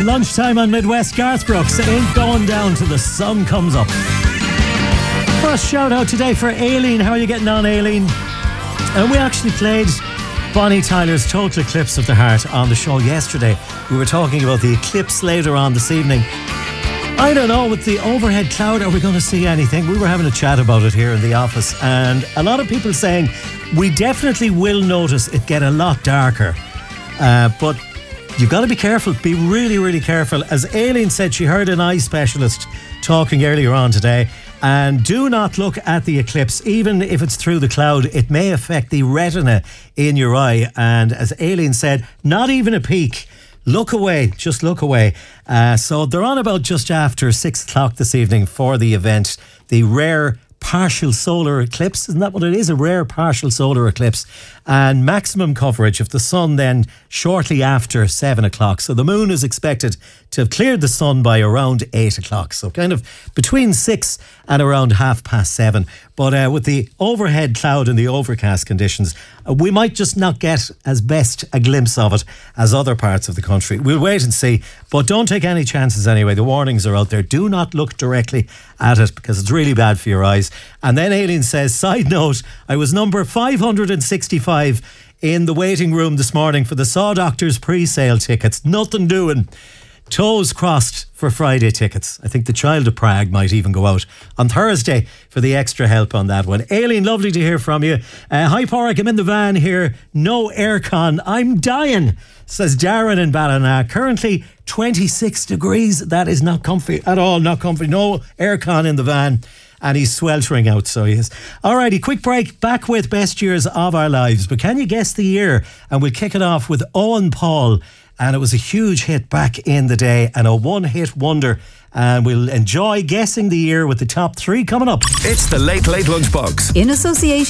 Lunchtime on Midwest. Garth Brooks, Ain't Going Down Till the Sun Comes Up. First shout out today for Aileen. How are you getting on, Aileen? And we actually played Bonnie Tyler's Total Eclipse of the Heart on the show yesterday. We were talking about the eclipse later on this evening. I don't know, with the overhead cloud, are we going to see anything? We were having a chat about it here in the office, and a lot of people saying we definitely will notice it get a lot darker. But you've got to be careful. Be really, really careful. As Aileen said, she heard an eye specialist talking earlier on today. And do not look at the eclipse, even if it's through the cloud. It may affect the retina in your eye. And as Aileen said, not even a peek. Look away, just look away. So they're on about just after 6 o'clock this evening for the event, the rare partial solar eclipse. Isn't that what it is? A rare partial solar eclipse. And maximum coverage of the sun then shortly after 7 o'clock. So the moon is expected to have cleared the sun by around 8 o'clock. So kind of between 6 and around 7:30. But with the overhead cloud and the overcast conditions, we might just not get as best a glimpse of it as other parts of the country. We'll wait and see, but don't take any chances anyway. The warnings are out there. Do not look directly at it because it's really bad for your eyes. And then Aileen says, side note, I was number 565 in the waiting room this morning for the Saw Doctors pre-sale tickets. Nothing doing. Toes crossed for Friday tickets. I think the Child of Prague might even go out on Thursday for the extra help on that one. Aileen, lovely to hear from you. Hi, Porrick, I'm in the van here. No aircon. I'm dying, says Darren in Ballina. Currently 26 degrees. That is not comfy at all. Not comfy. No aircon in the van. And he's sweltering out, so he is. Alrighty, quick break. Back with best years of our lives. But can you guess the year? And we'll kick it off with Owen Paul. And it was a huge hit back in the day and a one-hit wonder. And we'll enjoy guessing the year with the top 3 coming up. It's the Late Late Lunchbox. In association